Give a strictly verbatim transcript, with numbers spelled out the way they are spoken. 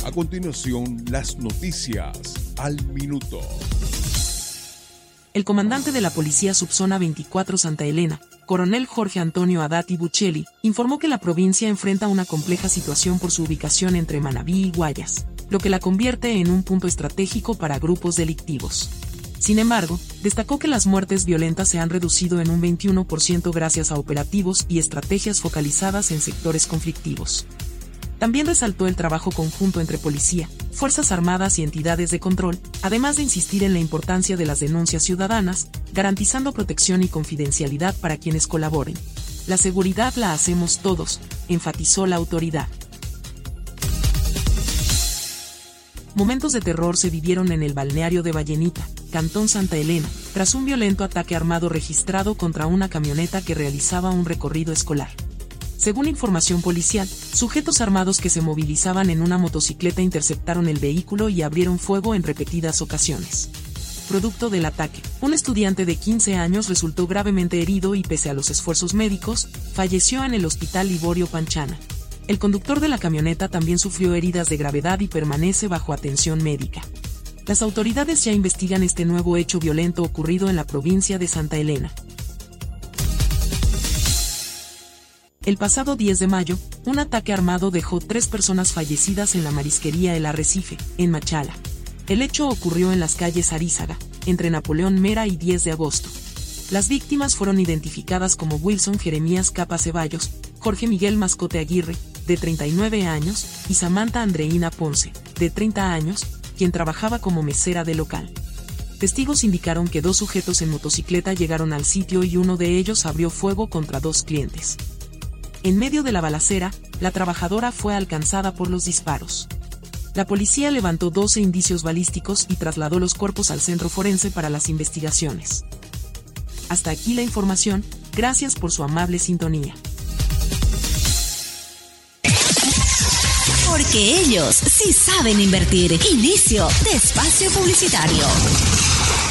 A continuación, las noticias al minuto. El comandante de la Policía Subzona veinticuatro Santa Elena, coronel Jorge Antonio Adati Buccelli, informó que la provincia enfrenta una compleja situación por su ubicación entre Manabí y Guayas, lo que la convierte en un punto estratégico para grupos delictivos. Sin embargo, destacó que las muertes violentas se han reducido en un veintiuno por ciento gracias a operativos y estrategias focalizadas en sectores conflictivos. También resaltó el trabajo conjunto entre policía, Fuerzas Armadas y entidades de control, además de insistir en la importancia de las denuncias ciudadanas, garantizando protección y confidencialidad para quienes colaboren. La seguridad la hacemos todos, enfatizó la autoridad. Momentos de terror se vivieron en el balneario de Vallenita, Cantón Santa Elena, tras un violento ataque armado registrado contra una camioneta que realizaba un recorrido escolar. Según información policial, sujetos armados que se movilizaban en una motocicleta interceptaron el vehículo y abrieron fuego en repetidas ocasiones. Producto del ataque, un estudiante de quince años resultó gravemente herido y pese a los esfuerzos médicos, falleció en el Hospital Liborio Panchana. El conductor de la camioneta también sufrió heridas de gravedad y permanece bajo atención médica. Las autoridades ya investigan este nuevo hecho violento ocurrido en la provincia de Santa Elena. El pasado diez de mayo, un ataque armado dejó tres personas fallecidas en la marisquería El Arrecife, en Machala. El hecho ocurrió en las calles Arízaga, entre Napoleón Mera y diez de agosto. Las víctimas fueron identificadas como Wilson Jeremías Capa Ceballos, Jorge Miguel Mascote Aguirre, de treinta y nueve años, y Samantha Andreina Ponce, de treinta años, quien trabajaba como mesera de local. Testigos indicaron que dos sujetos en motocicleta llegaron al sitio y uno de ellos abrió fuego contra dos clientes. En medio de la balacera, la trabajadora fue alcanzada por los disparos. La policía levantó doce indicios balísticos y trasladó los cuerpos al centro forense para las investigaciones. Hasta aquí la información, gracias por su amable sintonía. Porque ellos sí saben invertir. Inicio de espacio publicitario.